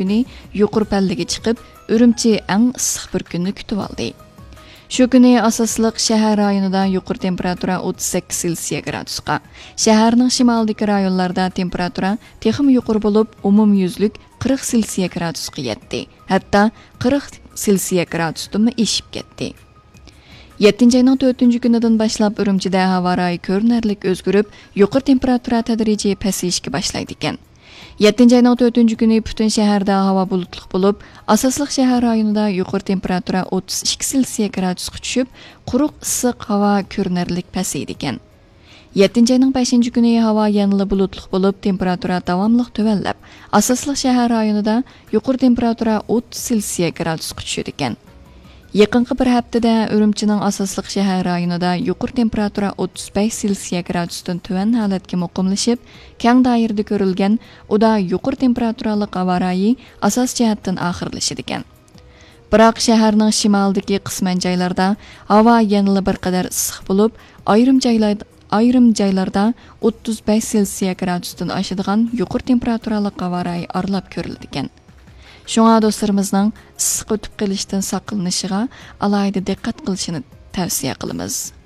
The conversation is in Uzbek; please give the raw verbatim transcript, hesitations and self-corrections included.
kuni yuqori pallaga chiqib, Urumchi eng issiq bir kunni kutib oldi. Shu kuni asosliq shahar rayonida yuqori temperatura o'ttiz sakkiz Selsiya gradusga, shaharning shimolidagi rayonlarda temperatura texim yuqori bo'lib, umumyuzlik qirq Selsiya gradusga yetdi. Hatto qirq Selsiya gradusdan eshib ketdi. yettinchi ayning to'rtinchi kunidan boshlab Urumchida havo rayi ko'rinarli o'zgarib, yuqori temperatura tadrijiy pasayishga boshlaydi ekan. yettinchi ayning to'rtinchi kuni butun shaharda havo bulutli bo'lib, asosliq shahar rayonida yuqori temperatura o'ttiz ikki Selsiya gradusga tushib, quruq issiq havo ko'rinarli pasaydi ekan. yettinchi ayning beshinchi kuni havo yanada bulutli bo'lib, temperatura davomli tuvanlab, asosliq shahar rayonida yuqori temperatura o'ttiz Selsiya gradusga tushadi ekan. Yaqinqi bir haftada Urumchining asosliq shahar rayonida yuqori temperatura o'ttiz besh Selsiya gradusdan tuvan holatga muqimlashib, keng doirada ko'rilgan uda yuqori temperaturali havo rayi asos jihatdan oxirlashadi ekan. Biroq shaharning shimolidagi qisman joylarda havo yanada bir qadar issiq bo'lib, ayrim joylarda ayrim joylarda o'ttiz besh Selsiya gradusdan oshadigan yuqori temperaturali havo rayi aralab ko'riladi ekan. Shunga do'stlarimizning issiq o'tib qolishdan saqlanishiga alohida diqqat qilishini tavsiya qilamiz.